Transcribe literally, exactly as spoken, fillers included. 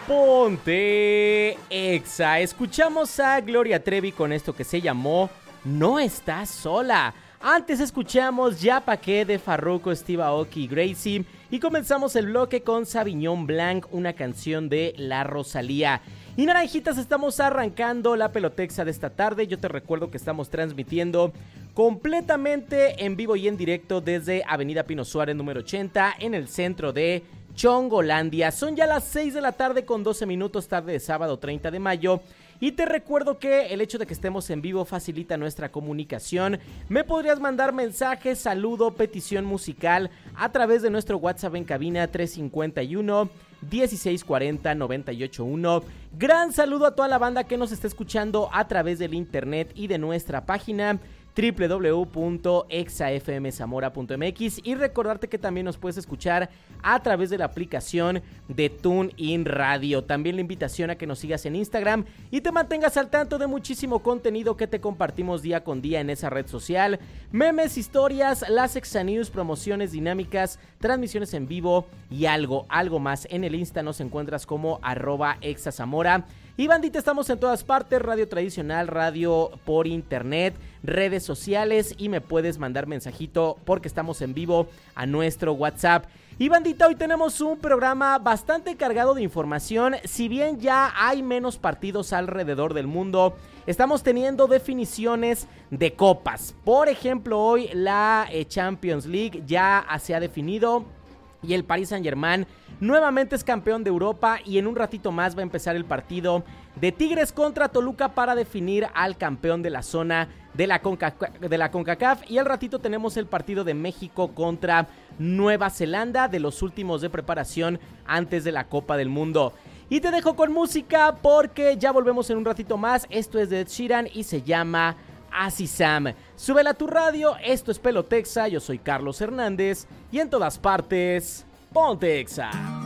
Ponte Exa. Escuchamos a Gloria Trevi con esto que se llamó No Estás Sola. Antes escuchamos Ya Pa' Qué de Farruko, Steve Aoki y Gracie. Y comenzamos el bloque con Sauvignon Blanc, una canción de La Rosalía. Y naranjitas, estamos arrancando la pelotexa de esta tarde. Yo te recuerdo que estamos transmitiendo completamente en vivo y en directo desde Avenida Pino Suárez número ochenta en el centro de Chongolandia. Son ya las seis de la tarde con doce minutos, tarde de sábado treinta de mayo. Y te recuerdo que el hecho de que estemos en vivo facilita nuestra comunicación. Me podrías mandar mensajes, saludo, petición musical a través de nuestro WhatsApp en cabina tres cinco uno, dieciséis cuarenta, noventa y ocho uno. Gran saludo a toda la banda que nos está escuchando a través del internet y de nuestra página doble u doble u doble u punto exa f m zamora punto m x, y recordarte que también nos puedes escuchar a través de la aplicación de TuneIn Radio. También la invitación a que nos sigas en Instagram y te mantengas al tanto de muchísimo contenido que te compartimos día con día en esa red social. Memes, historias, las Exa News, promociones dinámicas, transmisiones en vivo y algo, algo más. En el Insta nos encuentras como arroba exazamora. Y bandita, estamos en todas partes, radio tradicional, radio por internet, redes sociales, y me puedes mandar mensajito porque estamos en vivo a nuestro WhatsApp. Y bandita, hoy tenemos un programa bastante cargado de información. Si bien ya hay menos partidos alrededor del mundo, estamos teniendo definiciones de copas. Por ejemplo, hoy la eh, Champions League ya se ha definido y el Paris Saint-Germain nuevamente es campeón de Europa, y en un ratito más va a empezar el partido de Tigres contra Toluca para definir al campeón de la zona de la, Conca- de la CONCACAF. Y al ratito tenemos el partido de México contra Nueva Zelanda, de los últimos de preparación antes de la Copa del Mundo. Y te dejo con música porque ya volvemos en un ratito más. Esto es de Ed Sheeran y se llama Así Sam. Súbela a tu radio, esto es Pelotexa, yo soy Carlos Hernández y en todas partes, ponte Exa.